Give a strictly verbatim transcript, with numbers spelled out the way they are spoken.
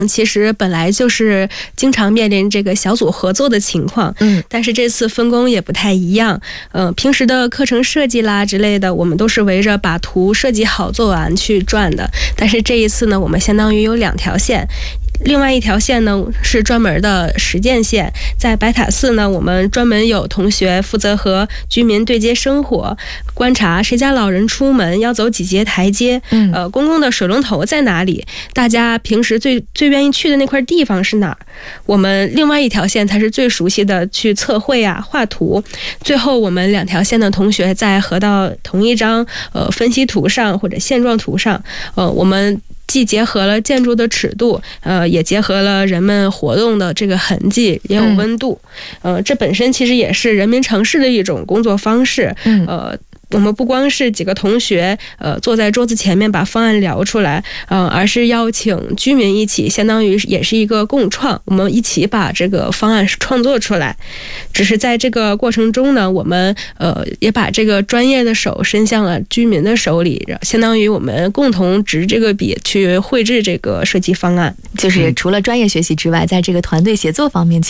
其实本来就是经常面临这个小组合作的情况，嗯，但是这次分工也不太一样，呃，平时的课程设计啦之类的，我们都是围着把图设计好做完去转的，但是这一次呢，我们相当于有两条线。另外一条线呢是专门的实践线，在白塔寺呢，我们专门有同学负责和居民对接生活，观察谁家老人出门要走几节台阶，嗯，呃，公共的水龙头在哪里，大家平时最最愿意去的那块地方是哪儿。我们另外一条线才是最熟悉的，去测绘啊、画图。最后我们两条线的同学再合到同一张呃分析图上或者现状图上，呃，我们既结合了建筑的尺度，呃，也结合了人们活动的这个痕迹，也有温度。嗯、呃，这本身其实也是人民城市的一种工作方式。嗯，呃。我们不光是几个同学，呃，坐在桌子前面把方案聊出来，呃，而是邀请居民一起，相当于也是一个共创，我们一起把这个方案创作出来。只是在这个过程中呢，我们呃也把这个专业的手伸向了居民的手里，相当于我们共同执这个笔去绘制这个设计方案。 就是除了专业学习之外，在这个团队协作方面，其实